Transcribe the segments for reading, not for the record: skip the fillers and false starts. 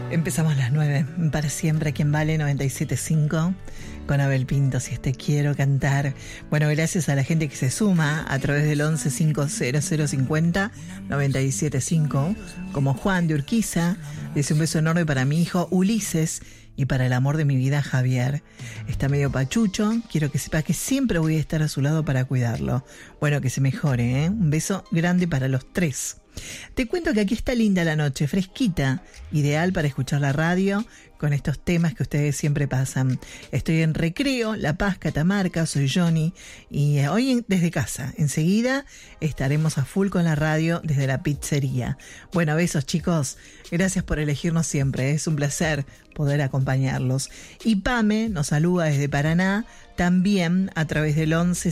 Empezamos las 9, para siempre aquí en Vale 97.5 con Abel Pintos y Quiero Cantar. Bueno, gracias a la gente que se suma a través del 115050-975, como Juan de Urquiza, dice un beso enorme para mi hijo Ulises y para el amor de mi vida Javier. Está medio pachucho, quiero que sepa que siempre voy a estar a su lado para cuidarlo. Bueno, que se mejore, ¿eh? Un beso grande para los tres. Te cuento que aquí está linda la noche, fresquita, ideal para escuchar la radio con estos temas que ustedes siempre pasan. Estoy en Recreo, La Paz, Catamarca, soy Johnny y hoy desde casa. Enseguida estaremos a full con la radio desde la pizzería. Bueno, besos chicos, gracias por elegirnos siempre, es un placer poder acompañarlos. Y Pame nos saluda desde Paraná, también a través del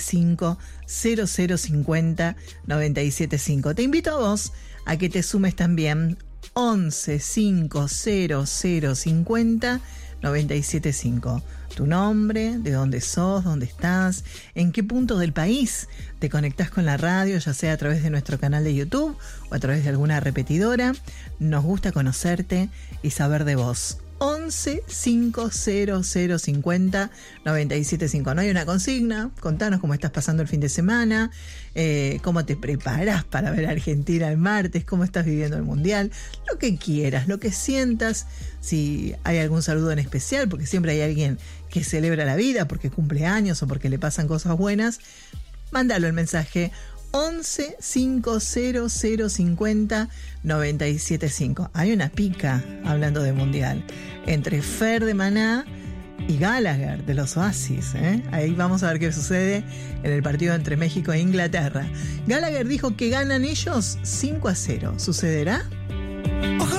115050-975. Te invito a vos a que te sumes también 115050-975. Tu nombre, de dónde sos, dónde estás, en qué punto del país te conectás con la radio, ya sea a través de nuestro canal de YouTube o a través de alguna repetidora. Nos gusta conocerte y saber de vos. 115050-975. No hay una consigna. Contanos cómo estás pasando el fin de semana, cómo te preparás para ver a Argentina el martes, cómo estás viviendo el Mundial, lo que quieras, lo que sientas. Si hay algún saludo en especial, porque siempre hay alguien que celebra la vida, porque cumple años o porque le pasan cosas buenas, mándalo el mensaje 115050-975. Hay una pica, hablando de Mundial, entre Fer de Maná y Gallagher de los Oasis, ¿eh? Ahí vamos a ver qué sucede en el partido entre México e Inglaterra. Gallagher dijo que ganan ellos 5-0. ¿Sucederá?